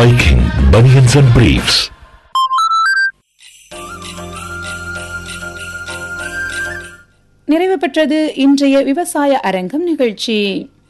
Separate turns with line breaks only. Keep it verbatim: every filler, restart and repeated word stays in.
Viking Bunions and Briefs.
நிறைவு பெற்றது இன்றைய விவசாய அரங்கம் நிகழ்ச்சி.